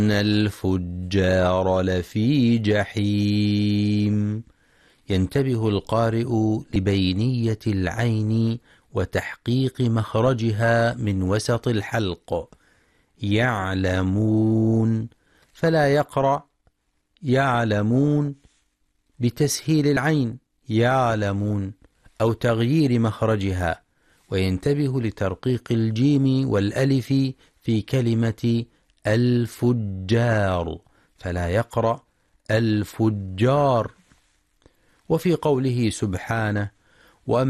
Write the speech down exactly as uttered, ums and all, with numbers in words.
الفجار لفي جحيم. ينتبه القارئ لبينية العين وتحقيق مخرجها من وسط الحلق. يعلمون، فلا يقرأ يعلمون بتسهيل العين يعلمون أو تغيير مخرجها. وينتبه لترقيق الجيم والألف في كلمة الفجار، فلا يقرأ الفجار. وفي قوله سبحانه